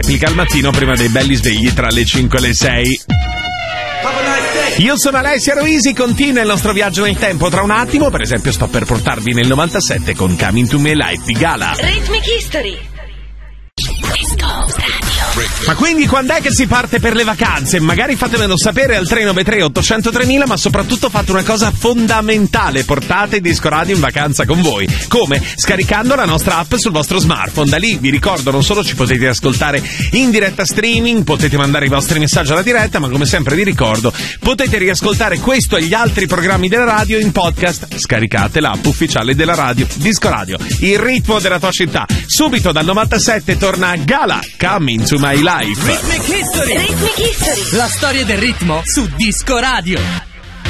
replica al mattino prima dei belli svegli tra le 5 e le 6. Io sono Alessia Ruisi, continua il nostro viaggio nel tempo. Tra un attimo, per esempio, sto per portarvi nel 97 con Coming to My Life di Gala. Rhythmic History. Ma quindi quando è che si parte per le vacanze? Magari fatemelo sapere al 393 800 3000, ma soprattutto fate una cosa fondamentale: portate Disco Radio in vacanza con voi. Come? Scaricando la nostra app sul vostro smartphone. Da lì, vi ricordo, non solo ci potete ascoltare in diretta streaming, potete mandare i vostri messaggi alla diretta, ma come sempre vi ricordo, potete riascoltare questo e gli altri programmi della radio in podcast. Scaricate l'app ufficiale della radio, Disco Radio, il ritmo della tua città. Subito dal 97 torna Gala, Coming to My Life. Rhythmic History. Rhythmic History. La storia del ritmo su Disco Radio.